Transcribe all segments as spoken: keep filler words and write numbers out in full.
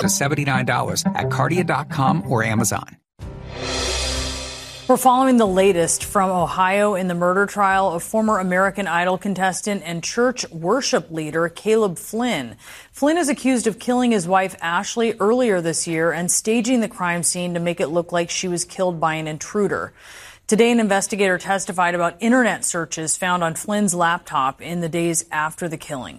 to seventy-nine dollars at cardia dot com or Amazon. We're following the latest from Ohio in the murder trial of former American Idol contestant and church worship leader Caleb Flynn. Flynn is accused of killing his wife Ashley earlier this year and staging the crime scene to make it look like she was killed by an intruder. Today, an investigator testified about internet searches found on Flynn's laptop in the days after the killing.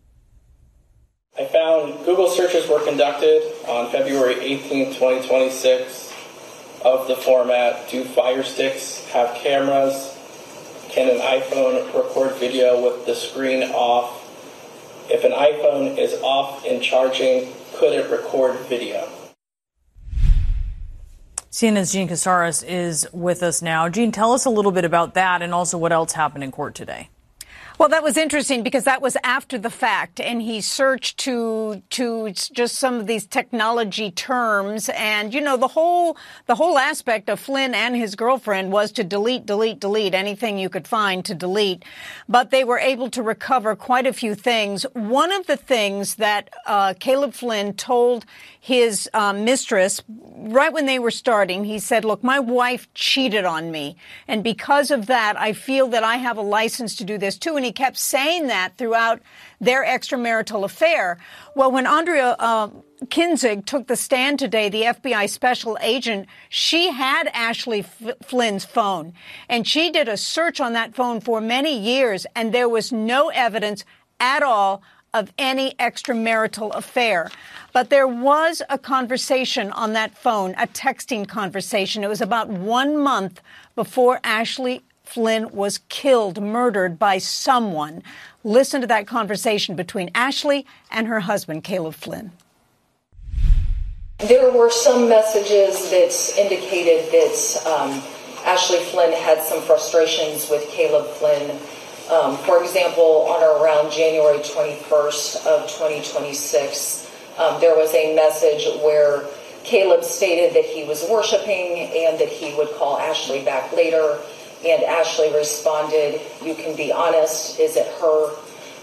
I found Google searches were conducted on February eighteenth, twenty twenty-six. Of the format, do Fire Sticks have cameras? Can an iPhone record video with the screen off? If an iPhone is off and charging, could it record video? C N N's Gene Casares is with us now. Gene, tell us a little bit about that and also what else happened in court today. Well, that was interesting because that was after the fact, and he searched to to just some of these technology terms. And, you know, the whole the whole aspect of Flynn and his girlfriend was to delete, delete, delete anything you could find to delete. But they were able to recover quite a few things. One of the things that uh, Caleb Flynn told his uh, mistress right when they were starting, he said, look, my wife cheated on me. And because of that, I feel that I have a license to do this, too. And he kept saying that throughout their extramarital affair. Well, when Andrea uh, Kinzig took the stand today, the F B I special agent, she had Ashley F- Flynn's phone. And she did a search on that phone for many years, and there was no evidence at all of any extramarital affair. But there was a conversation on that phone, a texting conversation. It was about one month before Ashley Flynn was killed, murdered by someone. Listen to that conversation between Ashley and her husband, Caleb Flynn. There were some messages that indicated that um, Ashley Flynn had some frustrations with Caleb Flynn. Um, for example, on or around January twenty-first of twenty twenty-six, um, there was a message where Caleb stated that he was worshiping and that he would call Ashley back later. And Ashley responded, "You can be honest, is it her?"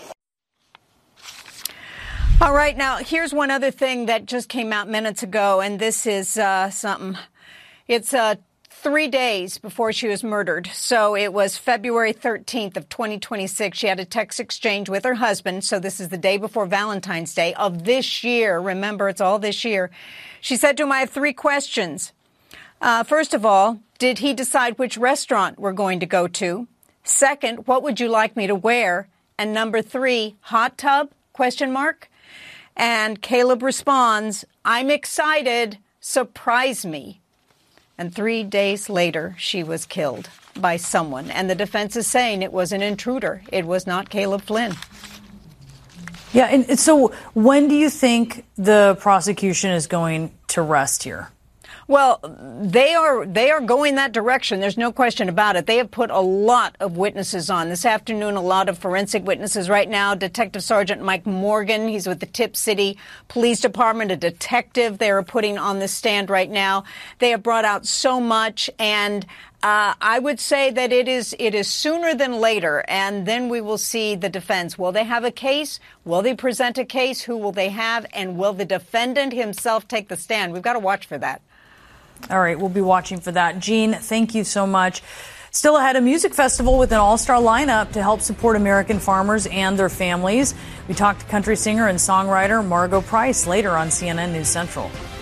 All right, now here's one other thing that just came out minutes ago, and this is uh, something. It's uh, three days before she was murdered. So it was February thirteenth of twenty twenty-six. She had a text exchange with her husband. So this is the day before Valentine's Day of this year. Remember, it's all this year. She said to him, "I have three questions. Uh, first of all, did he decide which restaurant we're going to go to? Second, what would you like me to wear? And number three, hot tub? Question mark." And Caleb responds, "I'm excited. Surprise me." And three days later, she was killed by someone. And the defense is saying it was an intruder. It was not Caleb Flynn. Yeah, and so when do you think the prosecution is going to rest here? Well, they are they are going that direction. There's no question about it. They have put a lot of witnesses on. This afternoon, a lot of forensic witnesses. Right now, Detective Sergeant Mike Morgan, he's with the Tip City Police Department, a detective they are putting on the stand right now. They have brought out so much, and uh, I would say that it is it is sooner than later, and then we will see the defense. Will they have a case? Will they present a case? Who will they have? And will the defendant himself take the stand? We've got to watch for that. All right, we'll be watching for that. Gene, thank you so much. Still ahead, a music festival with an all-star lineup to help support American farmers and their families. We talked to country singer and songwriter Margo Price later on C N N News Central.